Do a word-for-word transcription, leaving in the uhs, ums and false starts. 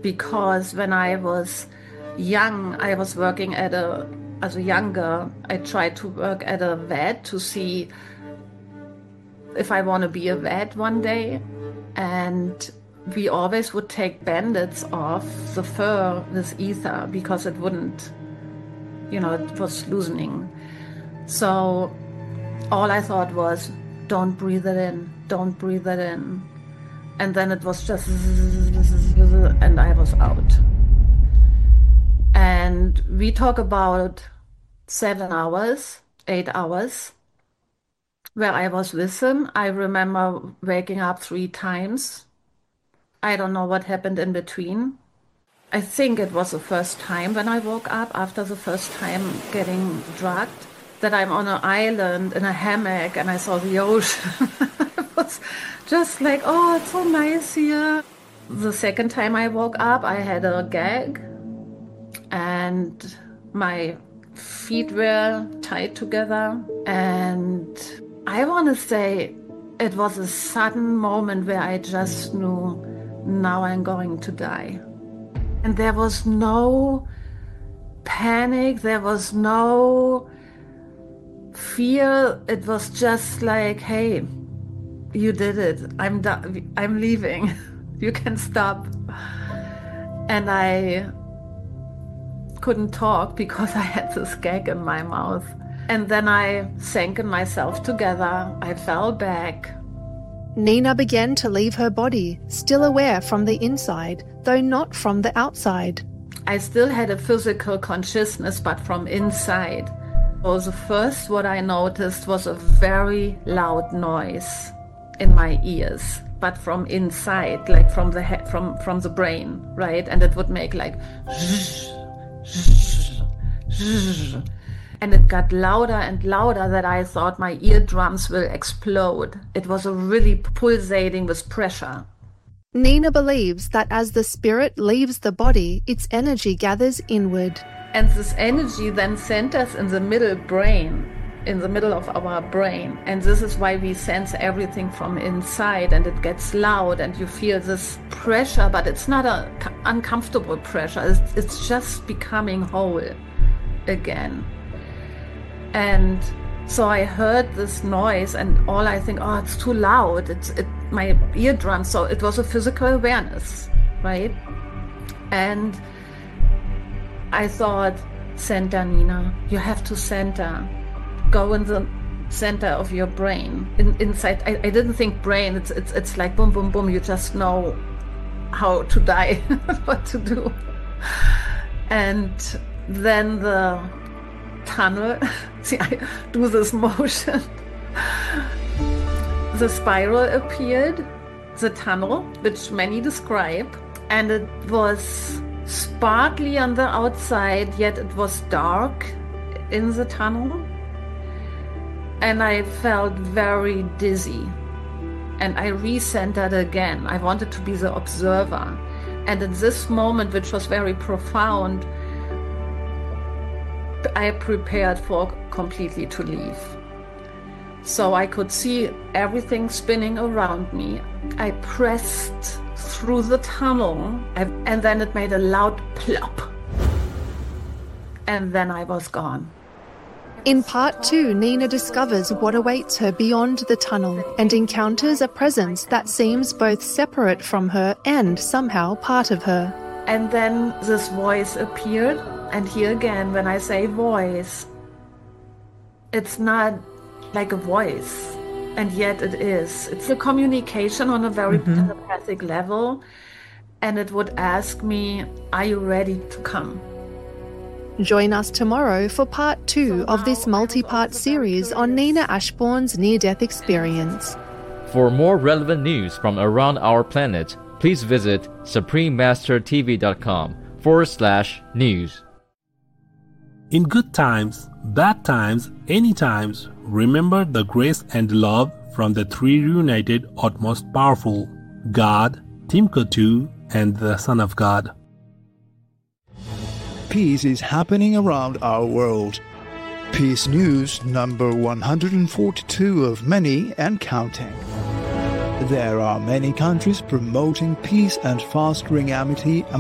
because when I was young, I was working at a, as a younger, I tried to work at a vet to see if I want to be a vet one day. And we always would take bandits off the fur with ether because it wouldn't, you know, it was loosening. So all I thought was, don't breathe it in, don't breathe it in. And then it was just, and I was out. And we talk about seven hours, eight hours, where I was with him. I remember waking up three times. I don't know what happened in between. I think it was the first time when I woke up after the first time getting drugged, that I'm on an island in a hammock and I saw the ocean. It was just like, oh, it's so nice here. The second time I woke up, I had a gag and my feet were tied together. And I want to say it was a sudden moment where I just knew, now I'm going to die. And there was no panic, there was no fear. It was just like, hey, you did it. I'm done. I'm leaving. You can stop. And I couldn't talk because I had this gag in my mouth. And then I sank in myself together. I fell back. Nina began to leave her body, still aware from the inside, though not from the outside. I still had a physical consciousness, but from inside. So the first what I noticed was a very loud noise in my ears, but from inside, like from the head, from from the brain, right? And it would make like zh, zh, zh. And it got louder and louder that I thought my eardrums will explode. It was a really pulsating with pressure. Nina believes that as the spirit leaves the body, its energy gathers inward. And this energy then centers in the middle brain, in the middle of our brain. And this is why we sense everything from inside, and it gets loud and you feel this pressure, but it's not an uncomfortable pressure. It's, it's just becoming whole again. And so I heard this noise and all I think, oh, it's too loud. It's it, my eardrums. So it was a physical awareness, right? And I thought, center, Nina. You have to center. Go in the center of your brain. In, inside, I, I didn't think brain. It's it's it's like boom, boom, boom. You just know how to die, what to do. And then the tunnel. See, I do this motion. The spiral appeared, the tunnel, which many describe, and it was sparkly on the outside, yet it was dark in the tunnel. And I felt very dizzy. And I recentered again. I wanted to be the observer. And in this moment, which was very profound, I prepared for completely to leave. So I could see everything spinning around me. I pressed through the tunnel, and then it made a loud plop. And then I was gone. In part two, Nina discovers what awaits her beyond the tunnel and encounters a presence that seems both separate from her and somehow part of her. And then this voice appeared. And here again, when I say voice, it's not like a voice, and yet it is. It's a communication on a very mm-hmm. telepathic level, and it would ask me, are you ready to come? Join us tomorrow for part two of this multi-part series on Nina Ashbourne's near-death experience. For more relevant news from around our planet, please visit suprememastertv.com forward slash news. In good times, bad times, any times, remember the grace and love from the three reunited utmost powerful, God, Timkatu, and the Son of God. Peace is happening around our world. Peace News number one hundred forty-two of many and counting. There are many countries promoting peace and fostering amity